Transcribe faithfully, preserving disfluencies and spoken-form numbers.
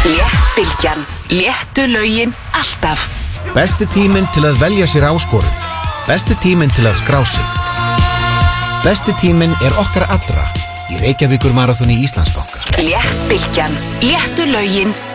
Léttbylgjan, léttu lögin alltaf. Besti tíminn til að velja sér áskorun. Besti tíminn til að skrá sig. Besti tíminn er okkar allra í Reykjavíkur maraþoni Íslandsbanka. Léttbylgjan, léttu lögin